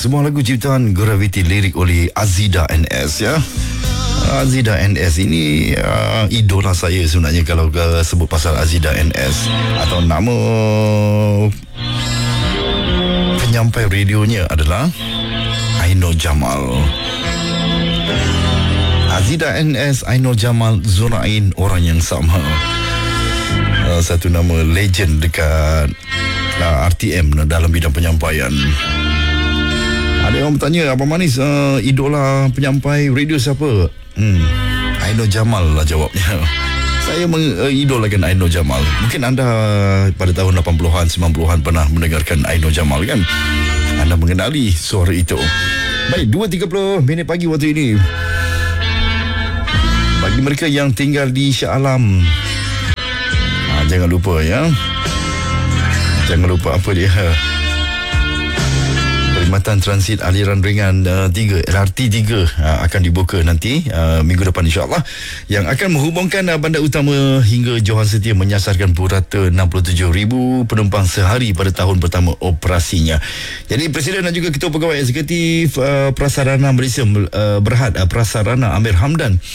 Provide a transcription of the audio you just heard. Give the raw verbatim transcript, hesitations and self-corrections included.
Sebuah lagu ciptaan Gravity, lirik oleh Azida N S ya. Azida N S ini uh, idola saya sebenarnya kalau uh, sebut pasal Azida N S, atau nama penyampai radionya adalah Ainur Jamal. Azida N S, Ainur Jamal, Zurain, orang yang sama. Uh, satu nama legend dekat uh, R T M dalam bidang penyampaian. Ada orang bertanya, Abang Manis, uh, idola penyampai radio siapa? Hmm, Ainur Jamal lah jawabnya. Saya mengidolakan Ainur Jamal. Mungkin anda pada tahun lapan puluhan, sembilan puluhan pernah mendengarkan Ainur Jamal kan? Anda mengenali suara itu. Baik, dua tiga puluh minit pagi waktu ini. Bagi mereka yang tinggal di Shah Alam, ha, jangan lupa ya. Jangan lupa apa dia, perkhidmatan transit aliran ringan uh, tiga, L R T tiga uh, akan dibuka nanti uh, minggu depan insyaAllah, yang akan menghubungkan uh, bandar utama hingga Johan Setia, menyasarkan purata enam puluh tujuh ribu penumpang sehari pada tahun pertama operasinya. Jadi Presiden dan juga Ketua Pegawai Eksekutif uh, Prasarana Malaysia uh, Berhad uh, Prasarana Amir Hamdan